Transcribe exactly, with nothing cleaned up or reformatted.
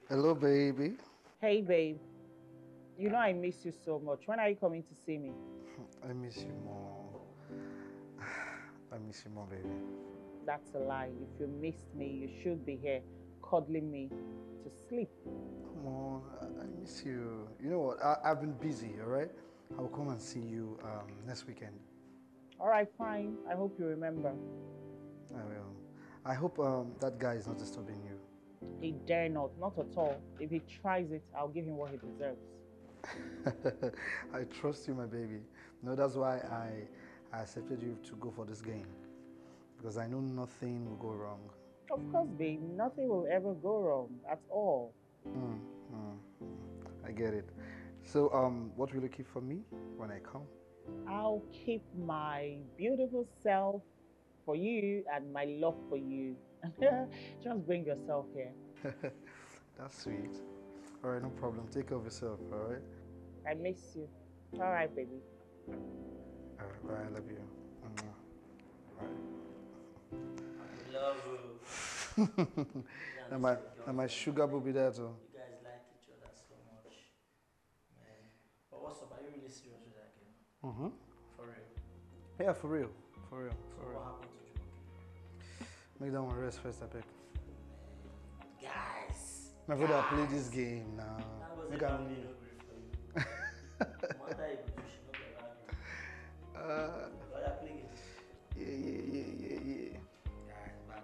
Hello, baby. Hey babe, you know I miss you so much. When are you coming to see me? I miss you more. I miss you more, baby. That's a lie. If you missed me, you should be here cuddling me to sleep. Come on, I I miss you. You know what? I, I've been busy, all right? I'll come and see you um, next weekend. All right, fine. I hope you remember. I will. I hope um, that guy is not disturbing you. He dare not, not at all. If he tries it, I'll give him what he deserves. I trust you, my baby. No, that's why I, I accepted you to go for this game. Because I know nothing will go wrong. Of course, babe, nothing will ever go wrong at all. Mm, mm, I get it. So, um, what will you keep for me when I come? I'll keep my beautiful self for you and my love for you. Just bring yourself here. That's sweet. All right, no problem. Take care of yourself, all right? I miss you. All right, baby. All right, bye. I love you. Mwah. All I'm in love, bro. right. Me and now this my, your now my girlfriend, sugar man. will be there too. You guys like each other so much, man. But what's up? Are you really serious with that game? Mm-hmm. For real? Yeah, for real. For real. So For what real. happened to Jumoke? Make that one rest first, I beg. Guys, My brother, play this guys. game now. That was a Make family no him. grief for you. No matter you do, she not go around you.